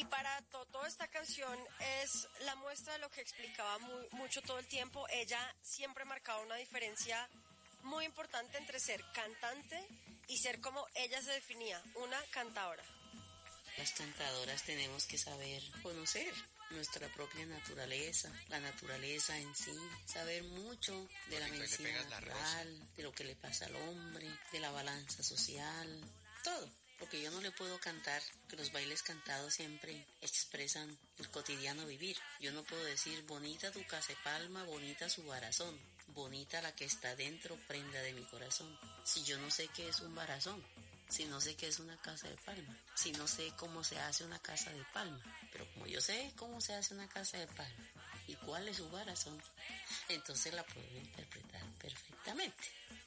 Para Toto esta canción es la muestra de lo que explicaba mucho todo el tiempo. Ella siempre marcaba una diferencia muy importante entre ser cantante y ser como ella se definía, una cantadora. Las cantadoras tenemos que saber conocer nuestra propia naturaleza, la naturaleza en sí, saber mucho de la medicina natural, de lo que le pasa al hombre, de la balanza social, todo. Porque yo no le puedo cantar, que los bailes cantados siempre expresan el cotidiano vivir. Yo no puedo decir bonita tu casa de palma, bonita su barazón, bonita la que está dentro, prenda de mi corazón. Si yo no sé qué es un barazón, si no sé qué es una casa de palma, si no sé cómo se hace una casa de palma, pero como yo sé cómo se hace una casa de palma y cuál es su barazón, entonces la puedo interpretar perfectamente.